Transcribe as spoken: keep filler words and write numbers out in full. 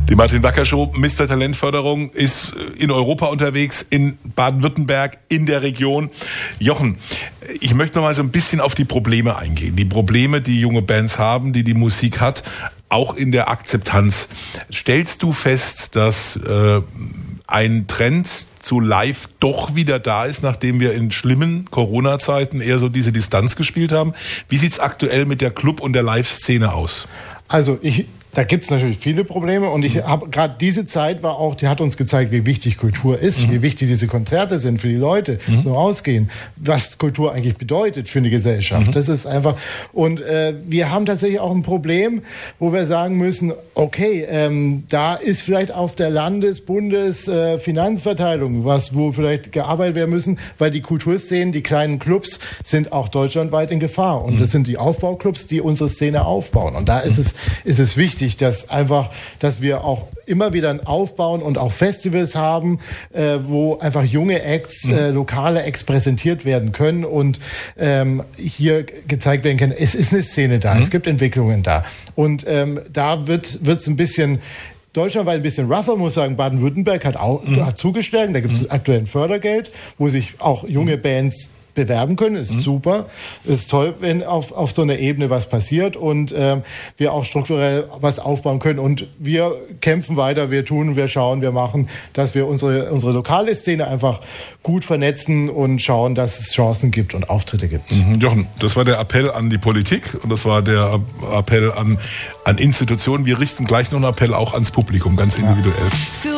Die Martin Wacker Show, Mister Talentförderung, ist in Europa unterwegs, in Baden-Württemberg, in der Region. Jochen, ich möchte noch mal so ein bisschen auf die Probleme eingehen. Die Probleme, die junge Bands haben, die die Musik hat, auch in der Akzeptanz. Stellst du fest, dass äh, ein Trend zu live doch wieder da ist, nachdem wir in schlimmen Corona-Zeiten eher so diese Distanz gespielt haben? Wie sieht's aktuell mit der Club- und der Live-Szene aus? Also ich... Da gibt's natürlich viele Probleme und ich habe gerade diese Zeit war auch, die hat uns gezeigt, wie wichtig Kultur ist, mhm. wie wichtig diese Konzerte sind für die Leute mhm. zum Ausgehen, was Kultur eigentlich bedeutet für eine Gesellschaft. Mhm. Das ist einfach und äh, wir haben tatsächlich auch ein Problem, wo wir sagen müssen, okay, ähm, da ist vielleicht auf der Landes-, Bundes-, äh, Finanzverteilung was, wo vielleicht gearbeitet werden müssen, weil die Kulturszenen, die kleinen Clubs sind auch deutschlandweit in Gefahr und mhm. das sind die Aufbauclubs, die unsere Szene aufbauen und da ist es ist es wichtig, dass einfach, dass wir auch immer wieder ein Aufbauen und auch Festivals haben, äh, wo einfach junge Acts, äh, lokale Acts präsentiert werden können und ähm, hier gezeigt werden kann, es ist eine Szene da, mhm. es gibt Entwicklungen da. Und ähm, da wird es ein bisschen deutschlandweit ein bisschen rougher, muss sagen, Baden-Württemberg hat auch mhm. hat zugeschlagen, da gibt es mhm. aktuell ein Fördergeld, wo sich auch junge Bands bewerben können, ist mhm. super, ist toll, wenn auf, auf so einer Ebene was passiert und ähm, wir auch strukturell was aufbauen können und wir kämpfen weiter, wir tun, wir schauen, wir machen, dass wir unsere, unsere lokale Szene einfach gut vernetzen und schauen, dass es Chancen gibt und Auftritte gibt. Mhm. Jochen, das war der Appell an die Politik und das war der Appell an, an Institutionen. Wir richten gleich noch einen Appell auch ans Publikum, ganz individuell. Ja.